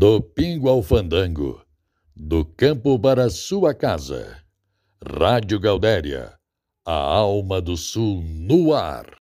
Do pingo ao fandango, do campo para sua casa. Rádio Gaudéria, a alma do sul no ar.